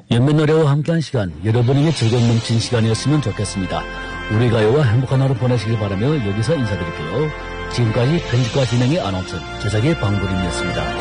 연면 노래와 함께한 시간, 여러분에게 즐거움 넘친 시간이었으면 좋겠습니다. 우리 가요와 행복한 하루 보내시길 바라며 여기서 인사드릴게요. 지금까지 편집과 진행의 아나운서, 제작의 방구림이었습니다.